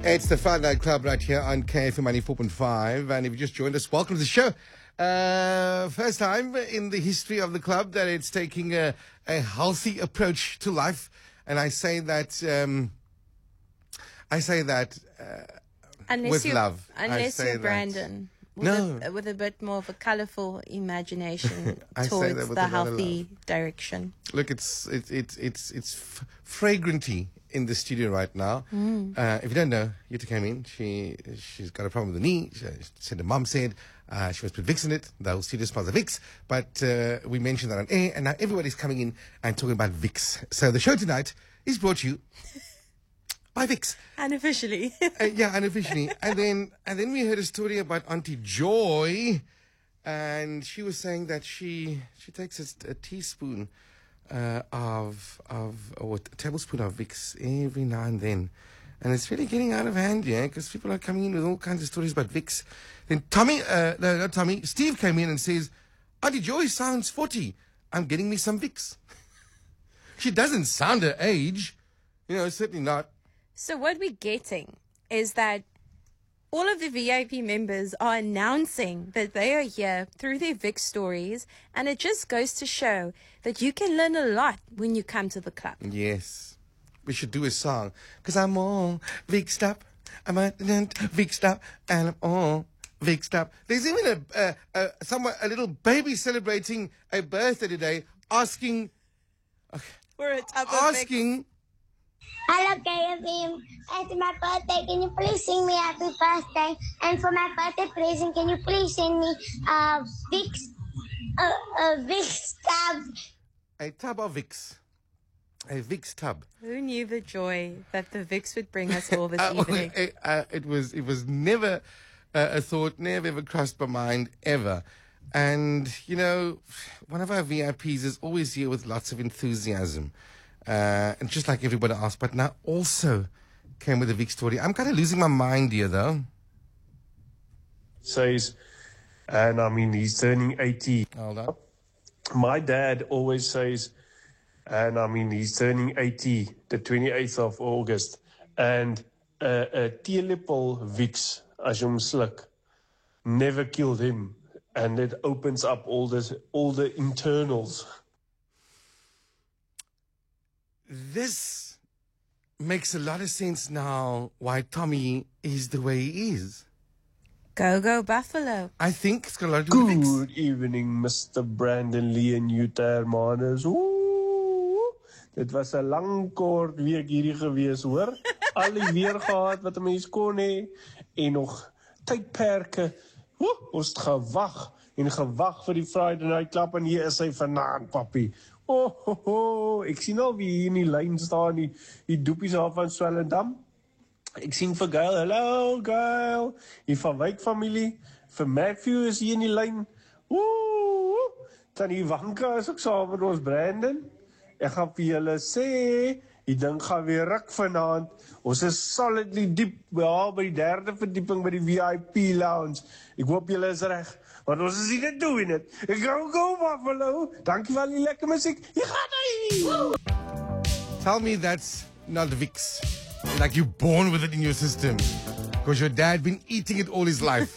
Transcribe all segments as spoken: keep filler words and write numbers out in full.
It's the Friday Night Club right here on K F M ninety-four point five. And if you just joined us, welcome to the show. Uh, first time in the history of the club that it's taking a, a healthy approach to life. And I say that, um, I say that uh, unless with you, love. Unless I say you're Brandon. With No. A, with a bit more of a colourful imagination I say towards that with the a lot of healthy direction. Look, it's it's it's it's it's f- fragranty in the studio right now. Mm. Uh, if you don't know, Yuta came in. She she's got a problem with the knee. She said her mum said uh, she must put Vicks in it. The whole studio smells of Vicks. But uh, we mentioned that on air, and now everybody's coming in and talking about Vicks. So the show tonight is brought to you by Vicks. Unofficially. uh, yeah, unofficially. And then and then we heard a story about Auntie Joy, and she was saying that she she takes a, a teaspoon uh, of of or a tablespoon of Vicks every now and then, and it's really getting out of hand, yeah, because people are coming in with all kinds of stories about Vicks. Then Tommy, uh, no, not Tommy, Steve came in and says, Auntie Joy sounds forty. I'm getting me some Vicks. She doesn't sound her age, you know, certainly not. So what we're getting is that all of the V I P members are announcing that they are here through their Vicks stories, and it just goes to show that you can learn a lot when you come to the club. Yes. We should do a song, because I'm all Vicksed up, I'm a Vicksed up, and I'm all Vicksed up. There's even a, a, a, someone, a little baby celebrating a birthday today, asking, For a tub of asking, Hello, K F M. It's my birthday. Can you please sing me happy birthday? And for my birthday present, can you please send me uh, Vicks, uh, uh, Vicks tub? a tub of Vicks. A Vicks tub. Who knew the joy that the Vicks would bring us all this Uh, evening? it, uh, it was it was never uh, a thought, never ever crossed my mind, ever. And, you know, one of our V I Ps is always here with lots of enthusiasm. Uh, and just like everybody else, but now also came with a Vic story. I'm kind of losing my mind here, though. Says, and I mean, he's turning eighty. Hold on. My dad always says, and I mean, he's turning eighty, the twenty-eighth of August. And uh, a teelepel Vicks, as you sluk, never killed him. And it opens up all, this, all the internals. This makes a lot of sense now why Tommy is the way he is. Go, go, Buffalo. I think it's got a lot to do with Vicks. Good evening, Mister Brandon Lee en Yuta Hermanus. Ooh, dit was 'n lang kort week hierdie gewees, hoor. Al die weer gehad wat 'n mens kon hê en nog tydperke. Ooh, ons het gewag en gewag vir die Friday Night Club en hier is hy vanaand, papi. Oh, ho, ho. Ek sien al wie hier in die lyn staan, die, die doepies daar van Swellendam. Ek sien vir Gail, hello Gail, hier van Wyk familie, vir Matthew is hier in die lyn. Ooh, Tannie Wanka is ook saam met ons Brandon. Ek gaan vir julle sê, die ding gaan weer ruk vanaand. Ons is solidly diep, ja, by die derde verdieping by die V I P lounge. Ek hoop julle is reg, want ons is hier te doen het. Go, go, Buffalo. Dankie vir die lekker musiek. Hier gaan hy! Tell me that's not Vicks. Like you're born with it in your system. Because your dad been eating it all his life.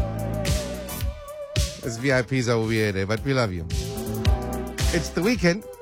As V I Ps are weird, eh? But we love you. It's the weekend.